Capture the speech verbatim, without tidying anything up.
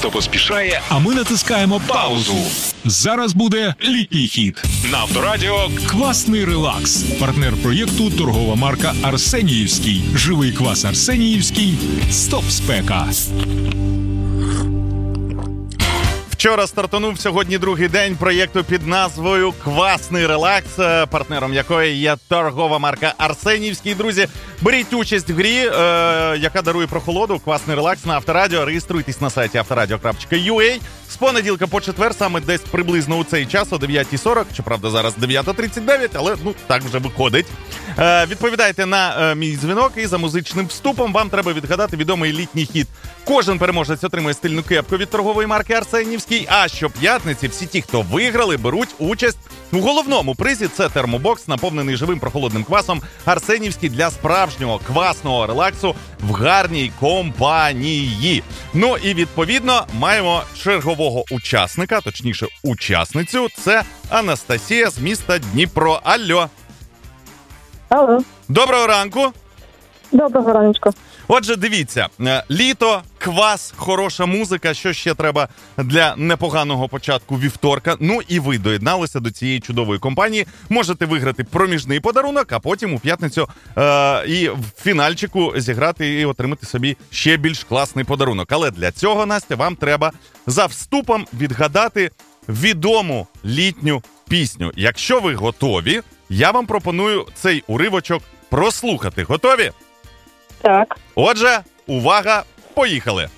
Хто поспішає, а ми натискаємо паузу. Зараз буде літній хіт. На Авторадіо «Квасний релакс». Партнер проєкту – торгова марка «Арсеніївський». Живий квас «Арсеніївський». Стоп спека. Вчора стартанув, сьогодні другий день проєкту під назвою «Квасний релакс», партнером якої є торгова марка «Арсенівський». Друзі, беріть участь в грі, е, яка дарує прохолоду. «Квасний релакс» на Авторадіо. Реєструйтесь на сайті авторадіо крапка ю а. З понеділка по четвер, саме десь приблизно у цей час, о дев'ята сорок, щоправда, зараз дев'ята тридцять дев'ять, але, ну, так вже виходить. Е, відповідайте на е, мій дзвінок, і за музичним вступом вам треба відгадати відомий літній хіт. Кожен переможець отримує стильну кепку від торгової марки «Арсенівський», а щоп'ятниці всі ті, хто виграли, беруть участь у головному призі. Це термобокс, наповнений живим прохолодним квасом «Арсенівський» для справжнього квасного релаксу в гарній компанії. Ну і, відповідно, маємо чергового учасника, точніше, учасницю. Це Анастасія з міста Дніпро. Алло. Алло. Доброго ранку. Доброго раночку. Отже, дивіться, літо, квас, хороша музика, що ще треба для непоганого початку вівторка. Ну і ви доєдналися до цієї чудової компанії. Можете виграти проміжний подарунок, а потім у п'ятницю е- і в фінальчику зіграти і отримати собі ще більш класний подарунок. Але для цього, Настя, вам треба за вступом відгадати відому літню пісню. Якщо ви готові, я вам пропоную цей уривочок прослухати. Готові? Так. Отже, увага, поїхали!